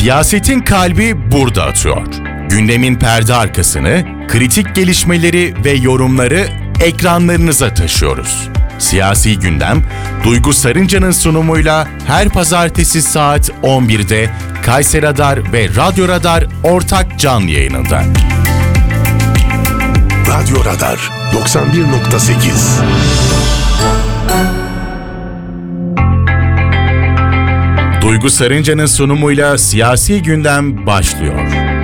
Siyasetin kalbi burada atıyor. Gündemin perde arkasını, kritik gelişmeleri ve yorumları ekranlarınıza taşıyoruz. Siyasi Gündem, Duygu Sarınca'nın sunumuyla her pazartesi saat 11'de Kayseri Radar ve Radyo Radar ortak canlı yayınında. Radyo Radar 91.8. Duygu Sarınca'nın sunumuyla Siyasi Gündem başlıyor.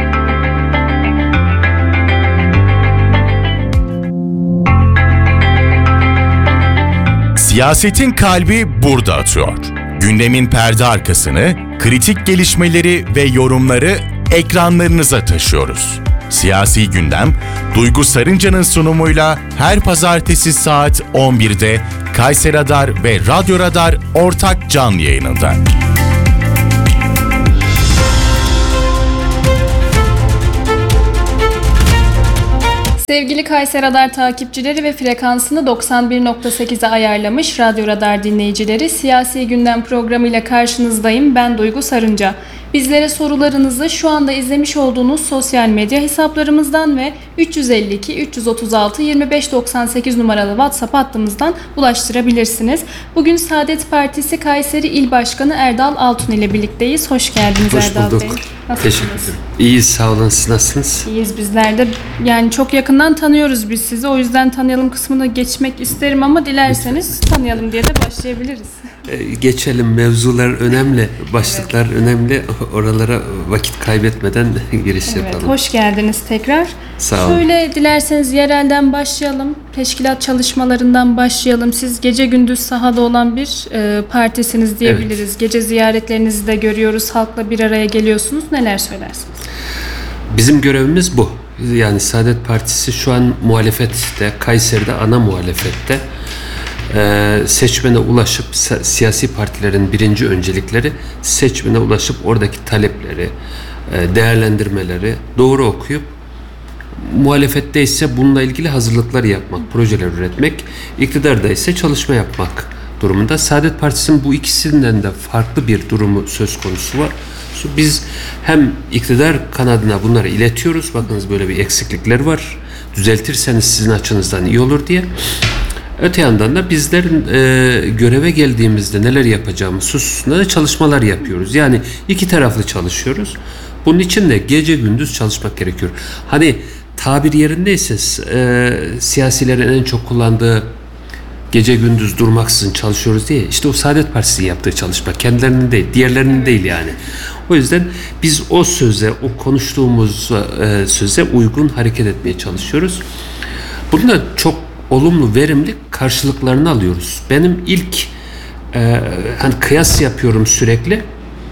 Siyasetin kalbi burada atıyor. Gündemin perde arkasını, kritik gelişmeleri ve yorumları ekranlarınıza taşıyoruz. Siyasi Gündem, Duygu Sarınca'nın sunumuyla her pazartesi saat 11'de Kayseri Radar ve Radyo Radar ortak canlı yayınında. Sevgili Kayseri Radar takipçileri ve frekansını 91.8'e ayarlamış Radyo Radar dinleyicileri, Siyasi Gündem programıyla karşınızdayım. Ben Duygu Sarınca. Bizlere sorularınızı şu anda izlemiş olduğunuz sosyal medya hesaplarımızdan ve 352 336 2598 numaralı WhatsApp hattımızdan ulaştırabilirsiniz. Bugün Saadet Partisi Kayseri İl Başkanı Erdal Altun ile birlikteyiz. Hoş geldiniz Erdal Bey. Hoş bulduk. Teşekkür ederim. İyiyiz, sağ olun. Siz nasılsınız? İyiyiz bizler de. Yani çok yakından tanıyoruz biz sizi. O yüzden tanıyalım kısmına geçmek isterim ama dilerseniz tanıyalım diye de başlayabiliriz. Geçelim. Mevzular önemli, başlıklar önemli. Oralara vakit kaybetmeden giriş yapalım. Hoş geldiniz tekrar. Sağ olun. Şöyle dilerseniz yerelden başlayalım. Teşkilat çalışmalarından başlayalım. Siz gece gündüz sahada olan bir partisiniz diyebiliriz. Evet. Gece ziyaretlerinizi de görüyoruz. Halkla bir araya geliyorsunuz. Neler söylersiniz? Bizim görevimiz bu. Yani Saadet Partisi şu an muhalefette, Kayseri'de ana muhalefette. Seçmene ulaşıp siyasi partilerin birinci öncelikleri seçmene ulaşıp oradaki talepleri, değerlendirmeleri doğru okuyup muhalefette ise bununla ilgili hazırlıklar yapmak, projeler üretmek, iktidarda ise çalışma yapmak durumunda. Saadet Partisi'nin bu ikisinden de farklı bir durumu söz konusu var. Biz hem iktidar kanadına bunları iletiyoruz. Bakınız böyle bir eksiklikler var. Düzeltirseniz sizin açınızdan iyi olur diye. Öte yandan da bizlerin göreve geldiğimizde neler yapacağımız hususunda da çalışmalar yapıyoruz. Yani iki taraflı çalışıyoruz. Bunun için de gece gündüz çalışmak gerekiyor. Hani tabir yerindeyse siyasilerin en çok kullandığı gece gündüz durmaksızın çalışıyoruz diye. İşte o Saadet Partisi'nin yaptığı çalışma. Kendilerinin değil, diğerlerinin değil yani. O yüzden biz o söze, o konuştuğumuz söze uygun hareket etmeye çalışıyoruz. Bunun da çok olumlu, verimli karşılıklarını alıyoruz. Benim ilk hani kıyas yapıyorum sürekli.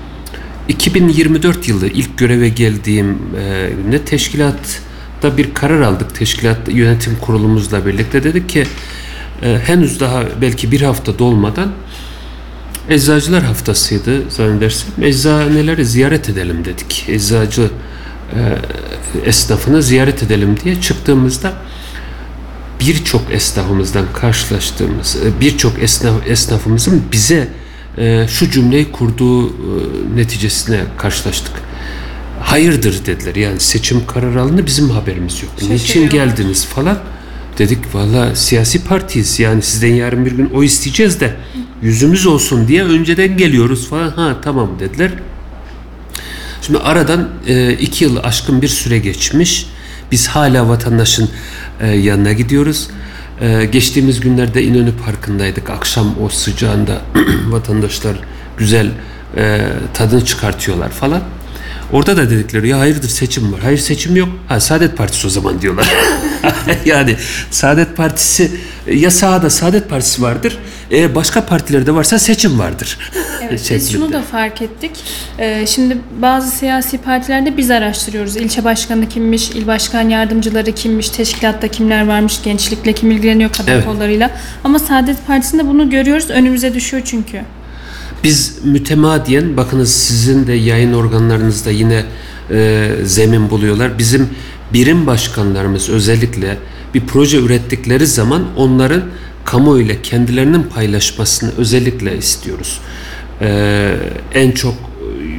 2024 yılı ilk göreve geldiğim teşkilatta bir karar aldık. Teşkilat yönetim kurulumuzla birlikte dedik ki henüz daha belki bir hafta dolmadan Eczacılar Haftası'ydı zannedersem. Eczaneleri ziyaret edelim dedik. Eczacı esnafını ziyaret edelim diye çıktığımızda birçok esnafımızdan karşılaştığımız, birçok esnafımızın bize şu cümleyi kurduğu neticesine karşılaştık. Hayırdır dediler. Yani seçim kararı alındı, bizim haberimiz yok. Niçin geldiniz falan. Dedik valla siyasi partiyiz. Yani sizden yarın bir gün oy isteyeceğiz de yüzümüz olsun diye önceden geliyoruz falan. Ha tamam dediler. Şimdi aradan 2 yıl aşkın bir süre geçmiş. Biz hala vatandaşın yanına gidiyoruz. Geçtiğimiz günlerde İnönü Parkı'ndaydık. Akşam o sıcağında vatandaşlar güzel tadını çıkartıyorlar falan. Orada da dedikleri ya hayırdır seçim var. Hayır seçim yok. Ha Saadet Partisi o zaman diyorlar. Yani Saadet Partisi ya sahada Saadet Partisi vardır. Eğer başka partilerde varsa seçim vardır. Evet, biz şunu da fark ettik. Şimdi bazı siyasi partilerde biz araştırıyoruz. İlçe başkanı kimmiş, il başkan yardımcıları kimmiş, teşkilatta kimler varmış, gençlikle kim ilgileniyor kadın kollarıyla. Ama Saadet Partisi'nde bunu görüyoruz. Önümüze düşüyor çünkü. Biz mütemadiyen, bakınız sizin de yayın organlarınızda yine zemin buluyorlar. Bizim birim başkanlarımız özellikle bir proje ürettikleri zaman onların kamuoyuyla kendilerinin paylaşmasını özellikle istiyoruz. En çok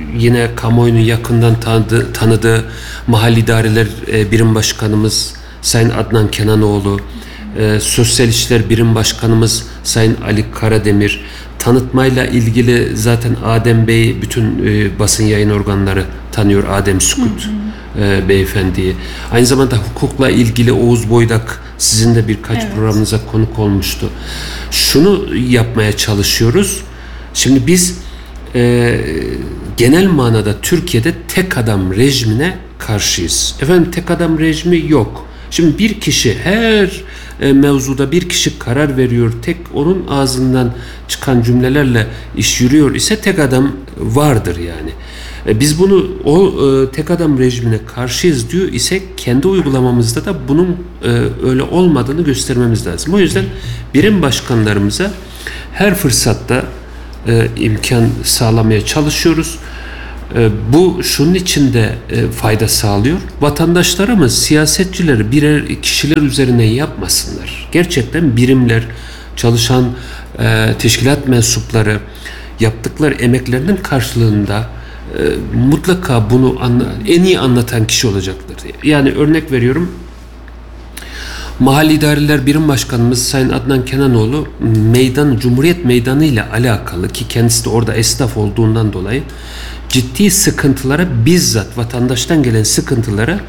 yine kamuoyunun yakından tanıdığı mahalli idareler birim başkanımız Sayın Adnan Kenanoğlu, Sosyal İşler Birim Başkanımız Sayın Ali Karademir, tanıtmayla ilgili zaten Adem Bey bütün basın yayın organları tanıyor, Adem Sükut beyefendiyi. Aynı zamanda hukukla ilgili Oğuz Boydak sizin de birkaç programınıza konuk olmuştu. Şunu yapmaya çalışıyoruz. Şimdi biz genel manada Türkiye'de tek adam rejimine karşıyız. Efendim tek adam rejimi yok. Şimdi bir kişi her mevzuda bir kişi karar veriyor, tek onun ağzından çıkan cümlelerle iş yürüyor ise tek adam vardır yani. Biz bunu tek adam rejimine karşıyız diyor ise kendi uygulamamızda da bunun öyle olmadığını göstermemiz lazım. O yüzden birim başkanlarımıza her fırsatta imkan sağlamaya çalışıyoruz. Bu şunun için de fayda sağlıyor. Vatandaşlarımız siyasetçileri birer kişiler üzerinden yapmasınlar. Gerçekten birimler, çalışan teşkilat mensupları yaptıkları emeklerinin karşılığında mutlaka bunu en iyi anlatan kişi olacaktır. Yani örnek veriyorum. Mahalli İdareler Birim Başkanımız Sayın Adnan Kenanoğlu Cumhuriyet Meydanı ile alakalı ki kendisi de orada esnaf olduğundan dolayı ciddi sıkıntılara, bizzat vatandaştan gelen sıkıntılara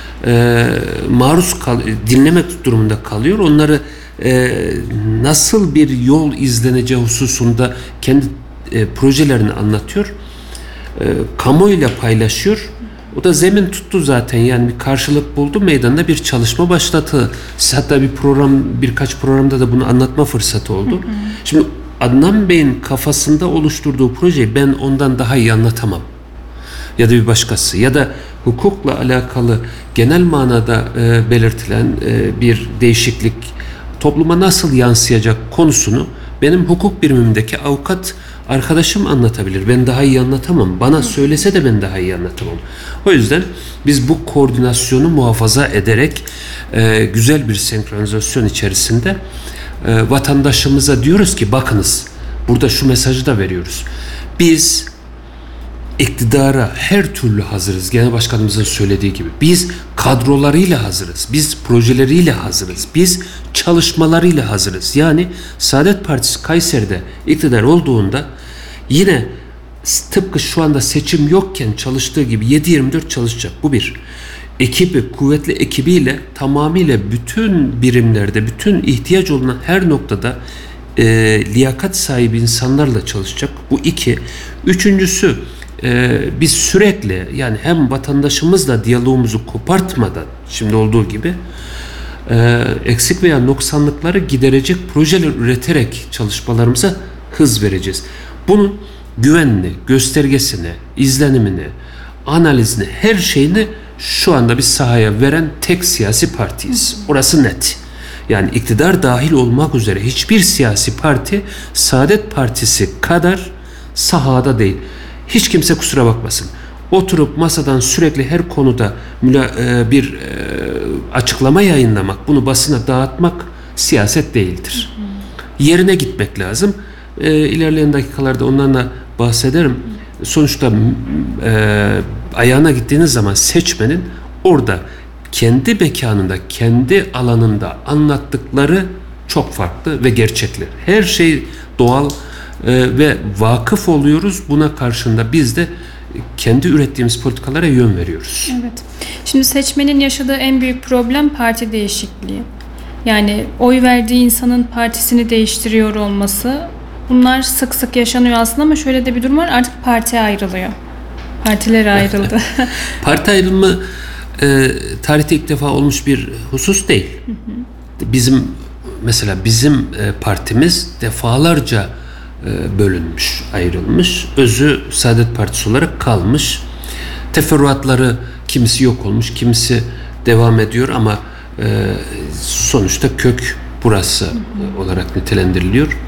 dinlemek durumunda kalıyor. Onları nasıl bir yol izleneceği hususunda kendi projelerini anlatıyor. Kamuoyuyla paylaşıyor. O da zemin tuttu zaten, yani bir karşılık buldu, meydanda bir çalışma başlattı. Hatta birkaç programda da bunu anlatma fırsatı oldu. Şimdi Adnan Bey'in kafasında oluşturduğu projeyi ben ondan daha iyi anlatamam. Ya da bir başkası. Ya da hukukla alakalı genel manada belirtilen bir değişiklik topluma nasıl yansıyacak konusunu benim hukuk birimimdeki avukat arkadaşım anlatabilir. Ben daha iyi anlatamam. Bana söylese de ben daha iyi anlatamam. O yüzden biz bu koordinasyonu muhafaza ederek güzel bir senkronizasyon içerisinde vatandaşımıza diyoruz ki bakınız, burada şu mesajı da veriyoruz. Biz iktidara her türlü hazırız. Genel Başkanımızın söylediği gibi. Biz kadrolarıyla hazırız. Biz projeleriyle hazırız. Biz çalışmalarıyla hazırız. Yani Saadet Partisi Kayseri'de iktidar olduğunda yine tıpkı şu anda seçim yokken çalıştığı gibi 7/24 çalışacak. Bu bir. Kuvvetli ekibiyle tamamıyla bütün birimlerde, bütün ihtiyaç olunan her noktada liyakat sahibi insanlarla çalışacak. Bu iki. Üçüncüsü, biz sürekli yani hem vatandaşımızla diyalogumuzu kopartmadan şimdi olduğu gibi eksik veya noksanlıkları giderecek projeler üreterek çalışmalarımıza hız vereceğiz. Bunun güvenli göstergesini, izlenimini, analizini, her şeyini şu anda biz sahaya veren tek siyasi partiyiz. Orası net. Yani iktidar dahil olmak üzere hiçbir siyasi parti Saadet Partisi kadar sahada değil. Hiç kimse kusura bakmasın. Oturup masadan sürekli her konuda bir açıklama yayınlamak, bunu basına dağıtmak siyaset değildir. Yerine gitmek lazım. İlerleyen dakikalarda onlarla bahsederim. Sonuçta ayağına gittiğiniz zaman seçmenin orada kendi mekanında, kendi alanında anlattıkları çok farklı ve gerçekler. Her şey doğal ve vakıf oluyoruz. Buna karşında biz de kendi ürettiğimiz politikalara yön veriyoruz. Evet. Şimdi seçmenin yaşadığı en büyük problem parti değişikliği. Yani oy verdiği insanın partisini değiştiriyor olması. Bunlar sık sık yaşanıyor aslında ama şöyle de bir durum var. Artık parti ayrılıyor. Partiler ayrıldı. Parti ayrılımı tarihte ilk defa olmuş bir husus değil. Bizim partimiz defalarca bölünmüş, ayrılmış. Özü Saadet Partisi olarak kalmış. Teferruatları kimisi yok olmuş, kimisi devam ediyor ama sonuçta kök burası olarak nitelendiriliyor.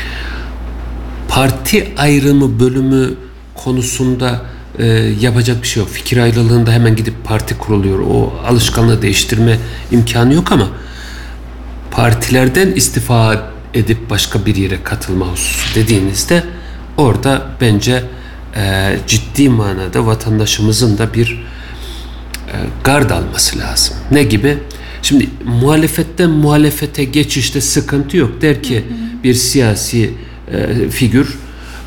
Parti ayrımı, bölümü konusunda yapacak bir şey yok. Fikir ayrılığında hemen gidip parti kuruluyor. O alışkanlığı değiştirme imkanı yok ama partilerden istifa edip başka bir yere katılma hususu dediğinizde orada bence ciddi manada vatandaşımızın da bir gard alması lazım. Ne gibi? Şimdi muhalefetten muhalefete geçişte sıkıntı yok. Der ki bir siyasi figür,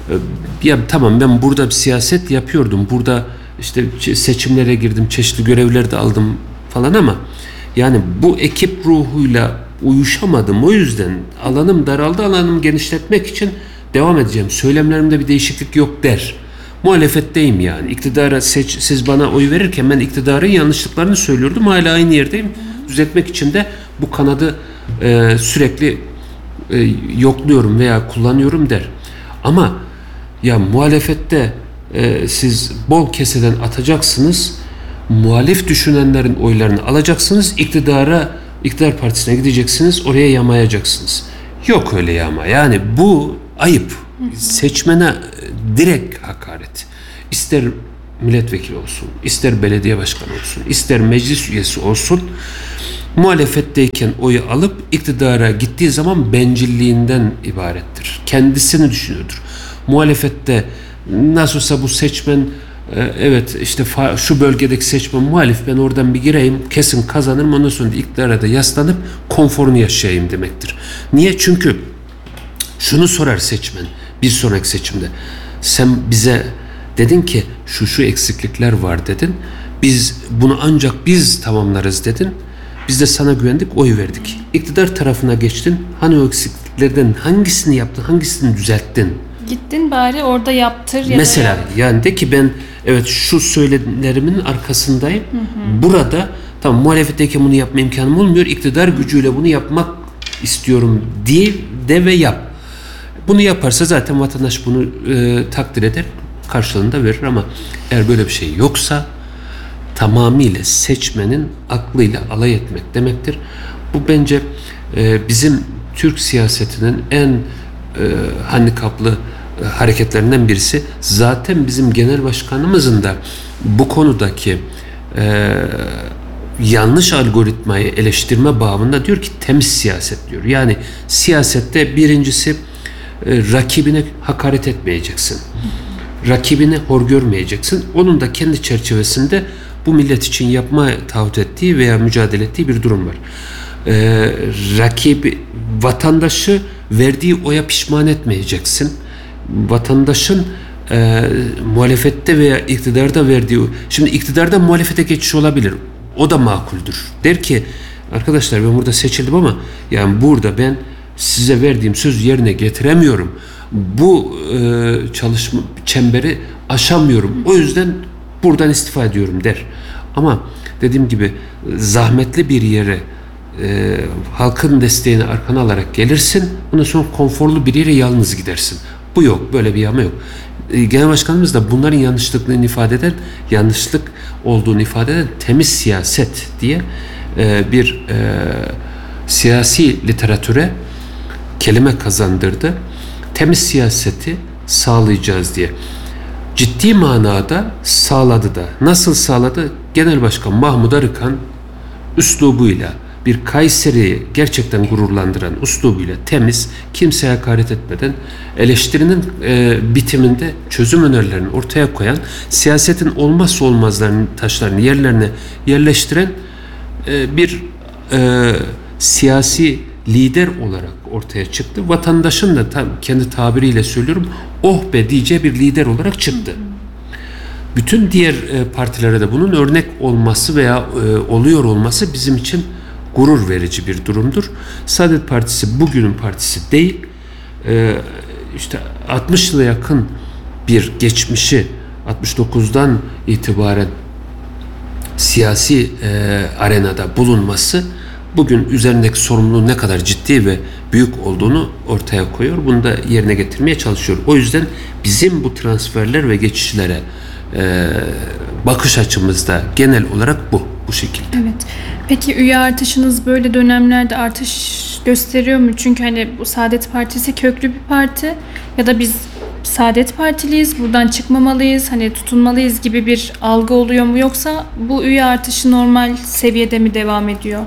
ya tamam ben burada bir siyaset yapıyordum. Burada işte seçimlere girdim, çeşitli görevler de aldım falan ama yani bu ekip ruhuyla uyuşamadım. O yüzden alanım daraldı. Alanımı genişletmek için devam edeceğim. Söylemlerimde bir değişiklik yok der. Muhalefetteyim yani. İktidara siz bana oy verirken ben iktidarın yanlışlıklarını söylüyordum. Hala aynı yerdeyim. Düzeltmek için de bu kanadı sürekli yokluyorum veya kullanıyorum der. Ama ya muhalefette siz bol keseden atacaksınız. Muhalif düşünenlerin oylarını alacaksınız. İktidar partisine gideceksiniz. Oraya yamayacaksınız. Yok öyle yama. Yani bu ayıp. Seçmene direkt hakaret. İster milletvekili olsun, ister belediye başkanı olsun, ister meclis üyesi olsun, muhalefetteyken oyu alıp iktidara gittiği zaman bencilliğinden ibarettir. Kendisini düşünüyordur. Muhalefette nasıl olsa bu seçmen evet işte şu bölgedeki seçmen muhalif, ben oradan bir gireyim kesin kazanırım, ondan sonra iktidara da yaslanıp konforunu yaşayayım demektir. Niye? Çünkü şunu sorar seçmen bir sonraki seçimde. Sen bize dedin ki şu eksiklikler var dedin. Biz bunu ancak biz tamamlarız dedin. Biz de sana güvendik, oy verdik. İktidar tarafına geçtin. Hani o eksikliklerden hangisini yaptın, hangisini düzelttin? Gittin bari orada yaptır ya mesela da yap. yani de ki ben evet şu söylemlerimin arkasındayım. Burada tamam muhalefetteyken bunu yapma imkanım olmuyor. İktidar gücüyle bunu yapmak istiyorum diye de ve yap. Bunu yaparsa zaten vatandaş bunu takdir eder, karşılığında verir ama eğer böyle bir şey yoksa tamamıyla seçmenin aklıyla alay etmek demektir. Bu bence bizim Türk siyasetinin en handikaplı hareketlerinden birisi. Zaten bizim genel başkanımızın da bu konudaki yanlış algoritmayı eleştirme bağımında diyor ki temiz siyaset diyor. Yani siyasette birincisi rakibine hakaret etmeyeceksin. Rakibini hor görmeyeceksin. Onun da kendi çerçevesinde bu millet için yapma taahhüt ettiği veya mücadele ettiği bir durum var. Vatandaşı verdiği oya pişman etmeyeceksin. Vatandaşın muhalefette veya iktidarda verdiği, şimdi iktidardan muhalefete geçiş olabilir. O da makuldür. Der ki arkadaşlar ben burada seçildim ama yani burada ben size verdiğim sözü yerine getiremiyorum. Bu çalışma çemberi aşamıyorum. O yüzden buradan istifa ediyorum der. Ama dediğim gibi zahmetli bir yere halkın desteğini arkana alarak gelirsin. Ondan sonra konforlu bir yere yalnız gidersin. Bu yok. Böyle bir yama yok. Genel Başkanımız da bunların yanlışlık olduğunu ifade eden temiz siyaset diye bir siyasi literatüre kelime kazandırdı. Temiz siyaseti sağlayacağız diye. Ciddi manada sağladı da. Nasıl sağladı? Genel Başkan Mahmut Arıkan üslubuyla, bir Kayseri'yi gerçekten gururlandıran üslubuyla temiz, kimseye hakaret etmeden, eleştirinin bitiminde çözüm önerilerini ortaya koyan, siyasetin olmazsa olmazlarının taşlarını yerlerine yerleştiren bir siyasi lider olarak ortaya çıktı. Vatandaşın da kendi tabiriyle söylüyorum, oh be diyeceği bir lider olarak çıktı. Bütün diğer partilere de bunun örnek olması veya oluyor olması bizim için gurur verici bir durumdur. Saadet Partisi bugünün partisi değil. İşte 60 yıla yakın bir geçmişi, 69'dan itibaren siyasi arenada bulunması bugün üzerindeki sorumluluğun ne kadar ciddi ve büyük olduğunu ortaya koyuyor. Bunu da yerine getirmeye çalışıyor. O yüzden bizim bu transferler ve geçişlere bakış açımızda genel olarak bu şekilde. Evet. Peki üye artışınız böyle dönemlerde artış gösteriyor mu? Çünkü hani bu Saadet Partisi köklü bir parti ya da biz Saadet Partiliyiz, buradan çıkmamalıyız, hani tutunmalıyız gibi bir algı oluyor mu? Yoksa bu üye artışı normal seviyede mi devam ediyor?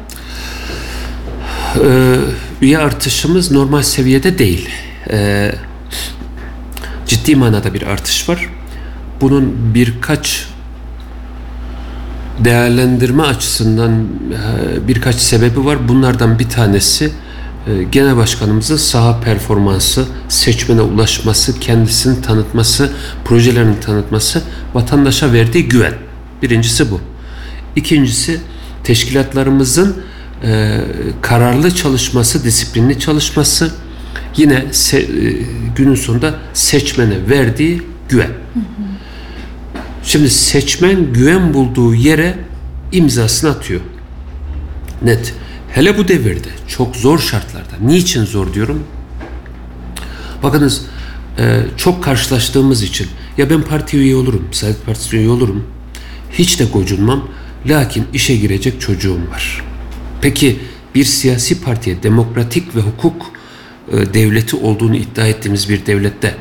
Üye artışımız normal seviyede değil. Ciddi manada bir artış var. bunun birkaç değerlendirme açısından birkaç sebebi var. Bunlardan bir tanesi Genel Başkanımızın saha performansı, seçmene ulaşması, kendisini tanıtması, projelerini tanıtması, vatandaşa verdiği güven. Birincisi bu. İkincisi teşkilatlarımızın kararlı çalışması, disiplinli çalışması, yine günün sonunda seçmene verdiği güven. Şimdi seçmen güven bulduğu yere imzasını atıyor. Net. Hele bu devirde çok zor şartlarda. Niçin zor diyorum? Bakınız çok karşılaştığımız için ya ben parti üye olurum, Saadet Partisi üye olurum. Hiç de gocunmam. Lakin işe girecek çocuğum var. Peki bir siyasi partiye demokratik ve hukuk devleti olduğunu iddia ettiğimiz bir devlette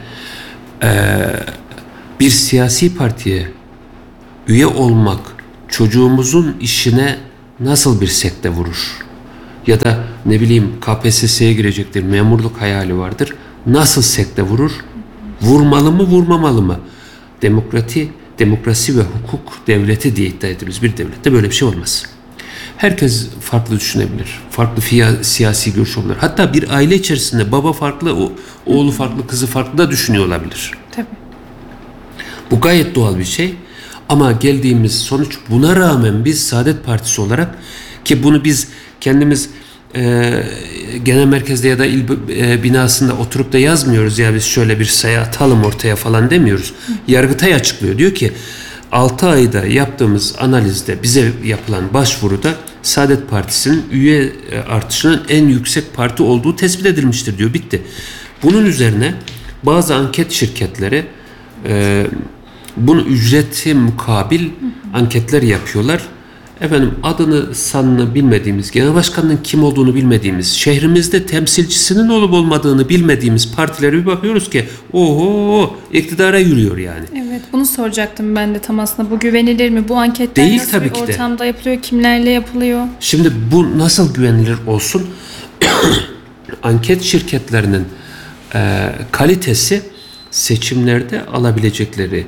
bir siyasi partiye üye olmak çocuğumuzun işine nasıl bir sekte vurur? Ya da ne bileyim KPSS'ye girecektir, memurluk hayali vardır. Nasıl sekte vurur? Vurmalı mı, vurmamalı mı? Demokrasi ve hukuk devleti diye iddia ediyoruz. Bir devlette böyle bir şey olmaz. Herkes farklı düşünebilir. Farklı siyasi görüş olabilir. Hatta bir aile içerisinde baba farklı, oğlu farklı, kızı farklı da düşünüyor olabilir. Tabii. Bu gayet doğal bir şey. Ama geldiğimiz sonuç, buna rağmen biz Saadet Partisi olarak, ki bunu biz kendimiz genel merkezde ya da il binasında oturup da yazmıyoruz ya biz şöyle bir sayı atalım ortaya falan demiyoruz. Yargıtay açıklıyor. Diyor ki 6 ayda yaptığımız analizde bize yapılan başvuruda Saadet Partisi'nin üye artışının en yüksek parti olduğu tespit edilmiştir diyor. Bitti. Bunun üzerine bazı anket şirketleri bunu ücreti mukabil anketler yapıyorlar. Efendim adını sanını bilmediğimiz, genel başkanının kim olduğunu bilmediğimiz, şehrimizde temsilcisinin olup olmadığını bilmediğimiz partilere bir bakıyoruz ki oho iktidara yürüyor yani. Evet, bunu soracaktım ben de tam aslında. Bu güvenilir mi? Bu anketler değil, nasıl tabii bir ki de ortamda yapılıyor? Kimlerle yapılıyor? Şimdi bu nasıl güvenilir olsun? Anket şirketlerinin kalitesi seçimlerde alabilecekleri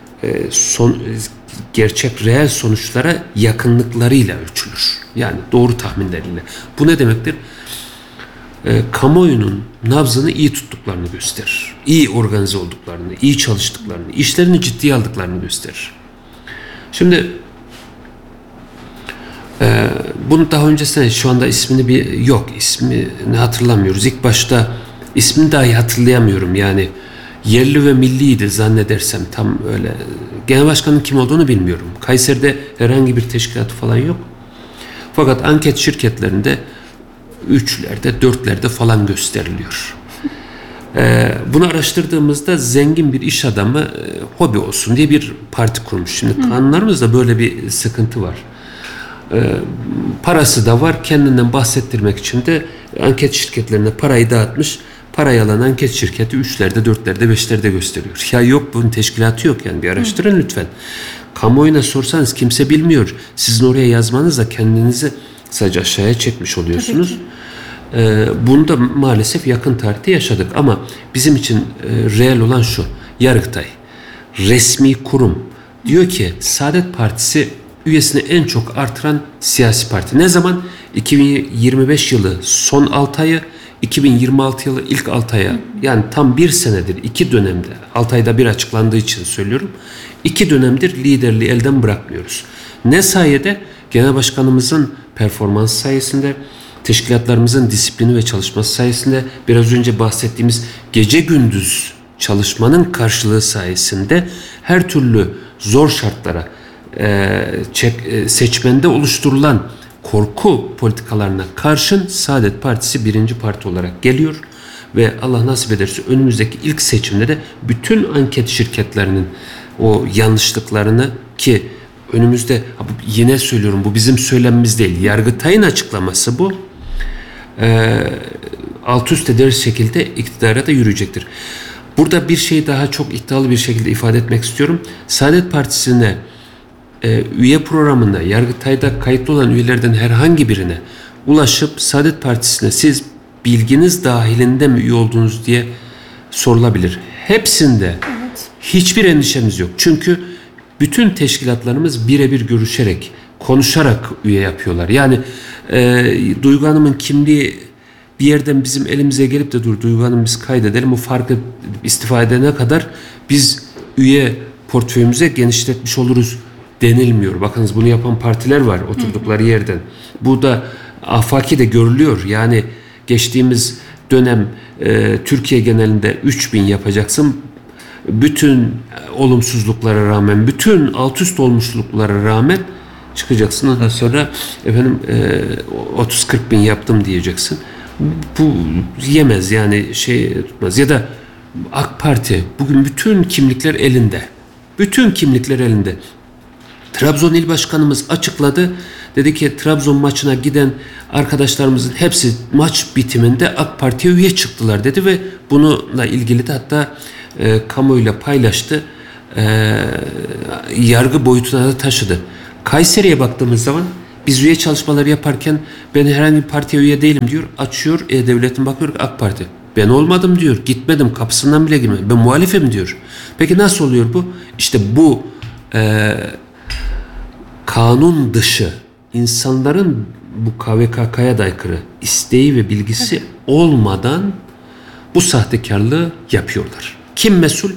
gerçek reel sonuçlara yakınlıklarıyla ölçülür. Yani doğru tahminleriyle. Bu ne demektir? Kamuoyunun nabzını iyi tuttuklarını gösterir. İyi organize olduklarını, iyi çalıştıklarını, işlerini ciddiye aldıklarını gösterir. Şimdi bunu daha öncesinde şu anda ismini hatırlamıyoruz. İlk başta ismini dahi hatırlayamıyorum. Yani yerli ve milliydi zannedersem, tam öyle. Genel başkanın kim olduğunu bilmiyorum. Kayseri'de herhangi bir teşkilatı falan yok. Fakat anket şirketlerinde 3'lerde, 4'lerde falan gösteriliyor. Bunu araştırdığımızda zengin bir iş adamı hobi olsun diye bir parti kurmuş. Şimdi kanunlarımızda böyle bir sıkıntı var. Parası da var. Kendinden bahsettirmek için de anket şirketlerine parayı dağıtmış. Parayı alan anket şirketi 3'lerde, 4'lerde, 5'lerde gösteriyor. Ya yok, bunun teşkilatı yok yani, bir araştırın lütfen. Kamuoyuna sorsanız kimse bilmiyor. Sizin oraya yazmanızla kendinizi sadece aşağıya çekmiş oluyorsunuz. Bunu da maalesef yakın tarihte yaşadık ama bizim için reel olan şu: Yargıtay, resmi kurum, diyor ki Saadet Partisi üyesini en çok artıran siyasi parti. Ne zaman? 2025 yılı son 6 ayı, 2026 yılı ilk 6 aya, yani tam bir senedir 2 dönemde, 6 ayda bir açıklandığı için söylüyorum, 2 dönemdir liderliği elden bırakmıyoruz. Ne sayede? Genel başkanımızın performans sayesinde, teşkilatlarımızın disiplini ve çalışması sayesinde, biraz önce bahsettiğimiz gece gündüz çalışmanın karşılığı sayesinde, her türlü zor şartlara seçmende oluşturulan korku politikalarına karşın Saadet Partisi birinci parti olarak geliyor ve Allah nasip ederse önümüzdeki ilk seçimde de bütün anket şirketlerinin o yanlışlıklarını, ki önümüzde, yine söylüyorum, bu bizim söylemimiz değil, Yargıtay'ın açıklaması bu, alt üst ederiz şekilde iktidara da yürüyecektir. Burada bir şey daha çok iddialı bir şekilde ifade etmek istiyorum. Saadet Partisi'ne üye programında Yargıtay'da kayıtlı olan üyelerden herhangi birine ulaşıp Saadet Partisi'ne siz bilginiz dahilinde mi üye oldunuz diye sorulabilir. Hepsinde Hiçbir endişemiz yok. Çünkü bütün teşkilatlarımız birebir görüşerek, konuşarak üye yapıyorlar. Yani Duygu Hanım'ın kimliği bir yerden bizim elimize gelip de dur Duygu Hanım biz kaydedelim, o farkı istifa edene kadar biz üye portföyümüze genişletmiş oluruz denilmiyor. Bakınız bunu yapan partiler var oturdukları yerden. Bu da afaki de görülüyor. Yani geçtiğimiz dönem Türkiye genelinde 3000 yapacaksın. Bütün olumsuzluklara rağmen, bütün alt üst olmuşluklara rağmen çıkacaksın. Ondan sonra 30-40 bin yaptım diyeceksin. Bu yemez yani tutmaz. Ya da AK Parti bugün bütün kimlikler elinde. Bütün kimlikler elinde. Trabzon İl Başkanımız açıkladı. Dedi ki Trabzon maçına giden arkadaşlarımızın hepsi maç bitiminde AK Parti'ye üye çıktılar dedi ve bununla ilgili de hatta kamuoyuyla paylaştı. Yargı boyutuna da taşıdı. Kayseri'ye baktığımız zaman biz üye çalışmaları yaparken ben herhangi bir partiye üye değilim diyor. Açıyor E-Devlet'in bakıyor AK Parti. Ben olmadım diyor. Gitmedim kapısından bile girmedim. Ben muhalifim diyor. Peki nasıl oluyor bu? İşte bu kanun dışı insanların bu KVKK'ya da aykırı isteği ve bilgisi olmadan bu sahtekarlığı yapıyorlar. Kim mesul?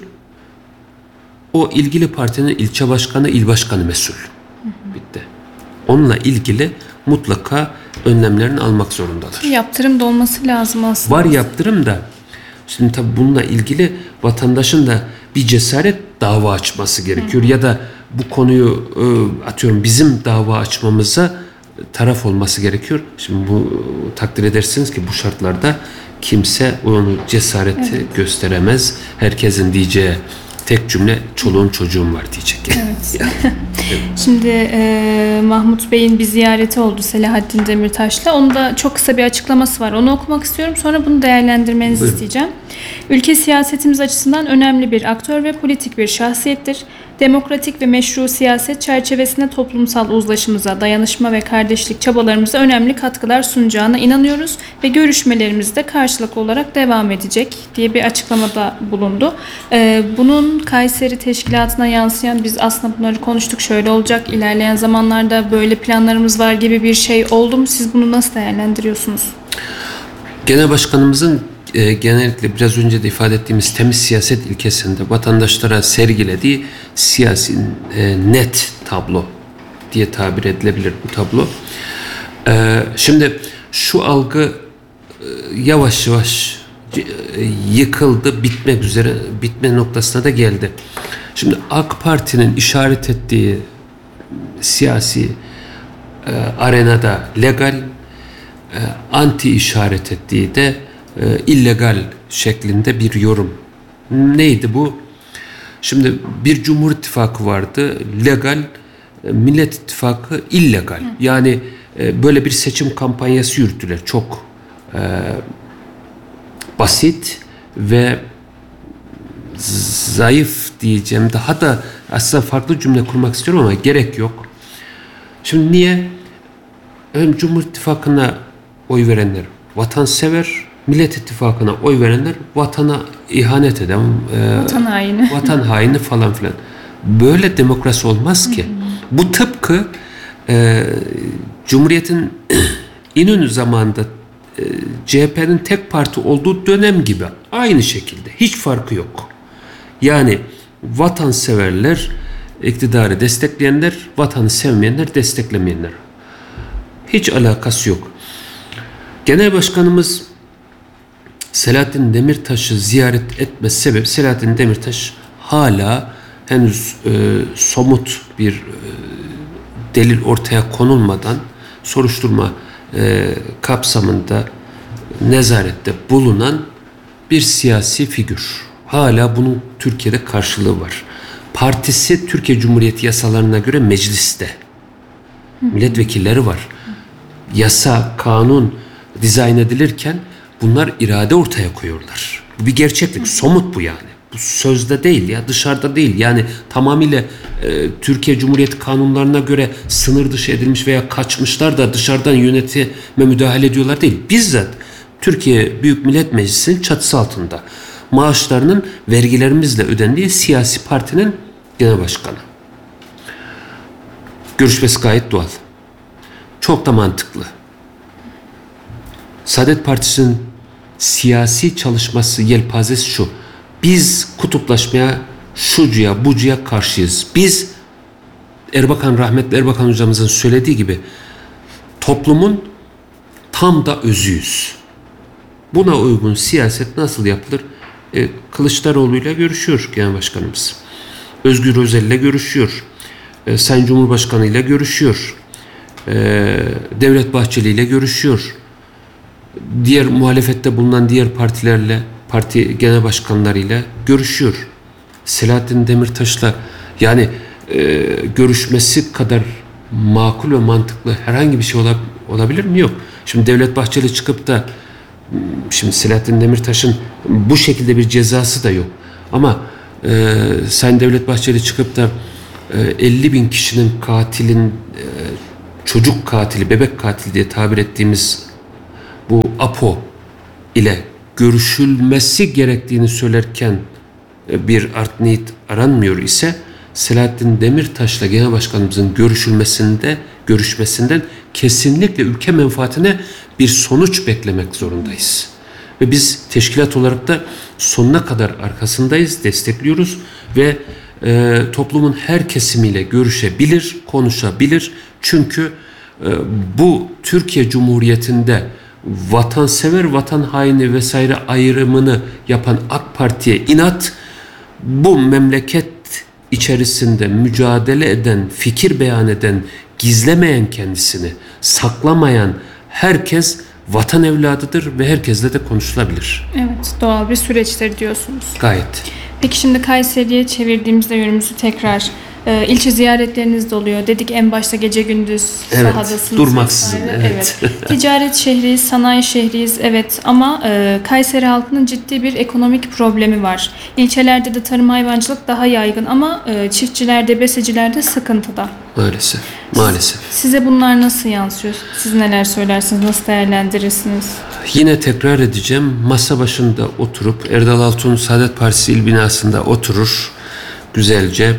O ilgili partinin ilçe başkanı, il başkanı mesul. Bitti. Onunla ilgili mutlaka önlemlerini almak zorundalar. Yaptırım da olması lazım aslında. Var yaptırım da. Şimdi tabii bununla ilgili vatandaşın da bir cesaret dava açması gerekiyor. Ya da bu konuyu atıyorum bizim dava açmamıza taraf olması gerekiyor. Şimdi bu takdir edersiniz ki bu şartlarda kimse onu cesareti gösteremez. Herkesin diyeceği tek cümle çoluğun çocuğum var diyecek. Evet. Yani. Şimdi Mahmut Bey'in bir ziyareti oldu Selahattin Demirtaş'la. Onun da çok kısa bir açıklaması var. Onu okumak istiyorum. Sonra bunu değerlendirmenizi isteyeceğim. Ülke siyasetimiz açısından önemli bir aktör ve politik bir şahsiyettir. Demokratik ve meşru siyaset çerçevesinde toplumsal uzlaşımıza, dayanışma ve kardeşlik çabalarımıza önemli katkılar sunacağına inanıyoruz ve görüşmelerimiz de karşılıklı olarak devam edecek diye bir açıklamada bulundu. Bunun Kayseri Teşkilatı'na yansıyan, biz aslında bunları konuştuk, şöyle olacak, ilerleyen zamanlarda böyle planlarımız var gibi bir şey oldu mu? Siz bunu nasıl değerlendiriyorsunuz? Genel Başkanımızın genellikle biraz önce de ifade ettiğimiz temiz siyaset ilkesinde vatandaşlara sergilediği siyasi net tablo diye tabir edilebilir bu tablo. Şimdi şu algı yavaş yavaş yıkıldı, bitmek üzere, bitme noktasına da geldi. Şimdi AK Parti'nin işaret ettiği siyasi arenada legal, anti işaret ettiği de illegal şeklinde bir yorum. Neydi bu? Şimdi bir Cumhur İttifakı vardı, legal, Millet İttifakı illegal. Yani böyle bir seçim kampanyası yürüttüler. Çok basit ve zayıf diyeceğim. Daha da aslında farklı cümle kurmak istiyorum ama gerek yok. Şimdi niye? Cumhur İttifakı'na oy verenler vatansever, Millet İttifakı'na oy verenler vatana ihanet eden, vatan haini. Vatan haini falan filan. Böyle demokrasi olmaz ki. Bu tıpkı Cumhuriyet'in İnönü zamanında CHP'nin tek parti olduğu dönem gibi. Aynı şekilde. Hiç farkı yok. Yani vatanseverler, iktidarı destekleyenler, vatanı sevmeyenler, desteklemeyenler. Hiç alakası yok. Genel Başkanımız Selahattin Demirtaş'ı ziyaret etme sebebi, Selahattin Demirtaş hala henüz somut bir delil ortaya konulmadan soruşturma kapsamında nezarette bulunan bir siyasi figür. Hala bunun Türkiye'de karşılığı var. Partisi Türkiye Cumhuriyeti yasalarına göre mecliste. Milletvekilleri var. Yasa, kanun dizayn edilirken bunlar irade ortaya koyuyorlar. Bu bir gerçeklik. Somut bu yani. Bu sözde değil ya, dışarıda değil. Yani tamamıyla Türkiye Cumhuriyeti kanunlarına göre sınır dışı edilmiş veya kaçmışlar da dışarıdan yönetime müdahale ediyorlar değil. Bizzat Türkiye Büyük Millet Meclisi'nin çatısı altında. maaşlarının vergilerimizle ödendiği siyasi partinin genel başkanı. Görüşmesi gayet doğal. Çok da mantıklı. Saadet Partisi'nin siyasi çalışması yelpazesi şu. Biz kutuplaşmaya, şucuya, bucuya karşıyız. Biz rahmetli Erbakan hocamızın söylediği gibi toplumun tam da özüyüz. Buna uygun siyaset nasıl yapılır? Kılıçdaroğlu ile görüşüyor Genel Başkanımız. Özgür Özel ile görüşüyor. Sayın Cumhurbaşkanı ile görüşüyor. Devlet Bahçeli ile görüşüyor. Diğer muhalefette bulunan diğer partilerle, parti genel başkanlarıyla görüşüyor. Selahattin Demirtaş'la yani görüşmesi kadar makul ve mantıklı herhangi bir şey olabilir mi? Yok. Şimdi Devlet Bahçeli çıkıp da şimdi Selahattin Demirtaş'ın bu şekilde bir cezası da yok. Ama Sayın Devlet Bahçeli çıkıp da 50 bin kişinin katilin çocuk katili, bebek katili diye tabir ettiğimiz bu APO ile görüşülmesi gerektiğini söylerken bir art niyet aranmıyor ise Selahattin Demirtaş'la Genel Başkanımızın görüşmesinden kesinlikle ülke menfaatine bir sonuç beklemek zorundayız. Ve biz teşkilat olarak da sonuna kadar arkasındayız, destekliyoruz ve toplumun her kesimiyle görüşebilir, konuşabilir. Çünkü bu Türkiye Cumhuriyeti'nde vatansever, vatan haini vesaire ayrımını yapan AK Parti'ye inat, bu memleket içerisinde mücadele eden, fikir beyan eden, gizlemeyen kendisini, saklamayan herkes vatan evladıdır ve herkesle de konuşulabilir. Evet, doğal bir süreçtir diyorsunuz. Gayet. Peki şimdi Kayseri'ye çevirdiğimizde yönümüzü tekrar ilçe ziyaretleriniz de oluyor. Dedik en başta gece gündüz sahadasınız. Durmaksızın. Evet. Ticaret şehriyiz, sanayi şehriyiz. Evet ama Kayseri halkının ciddi bir ekonomik problemi var. İlçelerde de tarım hayvancılık daha yaygın ama çiftçilerde, besicilerde sıkıntıda. Maalesef. Maalesef. Size bunlar nasıl yansıyor? Siz neler söylersiniz? Nasıl değerlendirirsiniz? Yine tekrar edeceğim. Masa başında oturup Erdal Altun Saadet Partisi il binasında oturur güzelce.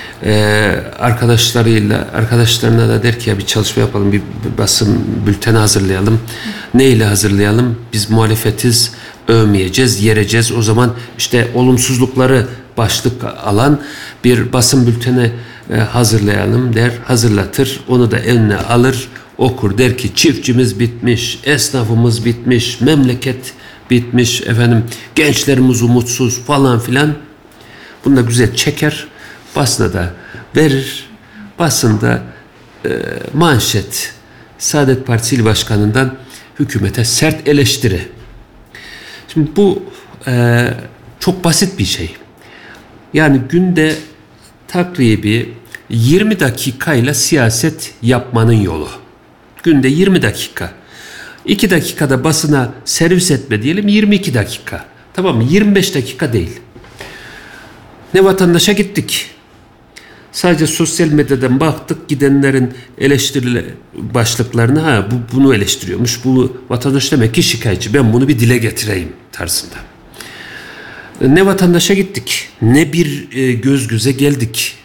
Arkadaşlarına da der ki ya bir çalışma yapalım, bir basın bülteni hazırlayalım. Ne ile hazırlayalım? Biz muhalefetiz, övmeyeceğiz, yereceğiz. O zaman işte olumsuzlukları başlık alan bir basın bülteni hazırlayalım der, hazırlatır. Onu da eline alır, okur, der ki çiftçimiz bitmiş, esnafımız bitmiş, memleket bitmiş, gençlerimiz umutsuz falan filan. Bunu da güzel çeker, basına da verir. Basında manşet Saadet Partisi İl Başkanı'ndan hükümete sert eleştiri. Şimdi bu çok basit bir şey. Yani günde takribi 20 dakikayla siyaset yapmanın yolu. Günde 20 dakika. 2 dakikada basına servis etme diyelim, 22 dakika. Tamam mı? 25 dakika değil. Ne vatandaşa gittik. Sadece sosyal medyadan baktık, gidenlerin eleştirili başlıklarına bunu eleştiriyormuş. Bu vatandaş demek ki şikayetçi. Ben bunu bir dile getireyim tarzında. Ne vatandaşa gittik, ne bir göz göze geldik.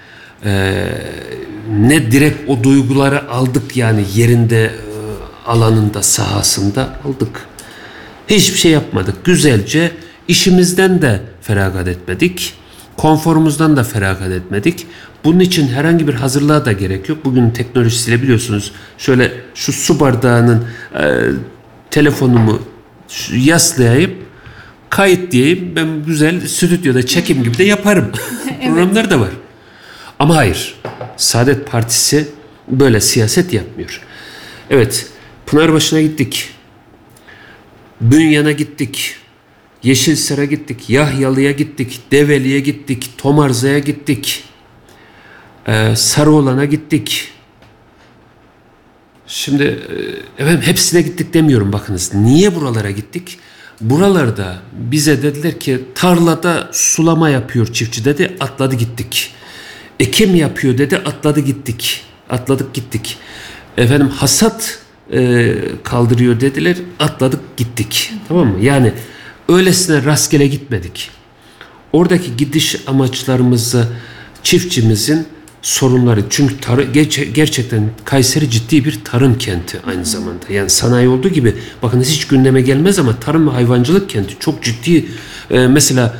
Ne direkt o duyguları aldık yani yerinde, alanında, sahasında aldık. Hiçbir şey yapmadık. Güzelce işimizden de feragat etmedik. Konforumuzdan da feragat etmedik. Bunun için herhangi bir hazırlığa da gerek yok. Bugün teknolojisiyle biliyorsunuz şöyle şu su bardağının telefonumu yaslayayım, kayıt diyeyim. Ben güzel stüdyoda çekim gibi de yaparım. Evet. Programlar da var. Ama hayır. Saadet Partisi böyle siyaset yapmıyor. Evet. Pınarbaşı'na gittik. Bünyan'a gittik. Yeşilsar'a gittik. Yahyalı'ya gittik. Develi'ye gittik. Tomarza'ya gittik. Sarıolan'a gittik. Şimdi hepsine gittik demiyorum bakınız. Niye buralara gittik? Buralarda bize dediler ki tarlada sulama yapıyor çiftçi dedi, atladı gittik. Ekim yapıyor dedi, atladı gittik. Atladık gittik. Hasat kaldırıyor dediler, atladık gittik. Tamam mı? Yani öylesine rastgele gitmedik. Oradaki gidiş amaçlarımızı çiftçimizin sorunları, çünkü gerçekten Kayseri ciddi bir tarım kenti aynı zamanda. Yani sanayi olduğu gibi bakın hiç gündeme gelmez ama tarım ve hayvancılık kenti çok ciddi. Mesela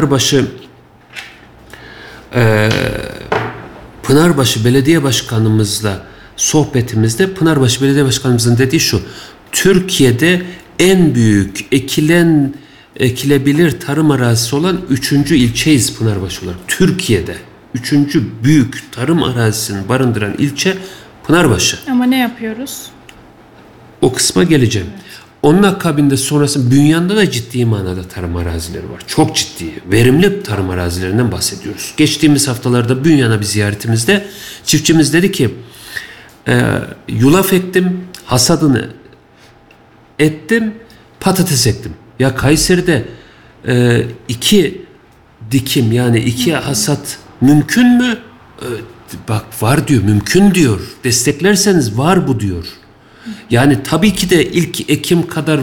Pınarbaşı Belediye Başkanımızla sohbetimizde Pınarbaşı Belediye Başkanımızın dediği şu: Türkiye'de en büyük ekilebilir tarım arazisi olan 3. ilçeyiz Pınarbaşı olarak. Türkiye'de 3. büyük tarım arazisini barındıran ilçe Pınarbaşı. Ama ne yapıyoruz? O kısma geleceğim. Onun akabinde sonrasında Bünyan'da da ciddi manada tarım arazileri var. Çok ciddi, verimli tarım arazilerinden bahsediyoruz. Geçtiğimiz haftalarda Bünyan'a bir ziyaretimizde çiftçimiz dedi ki yulaf ektim, hasadını ettim, patates ektim. Ya Kayseri'de 2 dikim, yani 2 hasat mümkün mü? Bak var diyor, mümkün diyor. Desteklerseniz var bu diyor. Yani tabii ki de ilk ekim kadar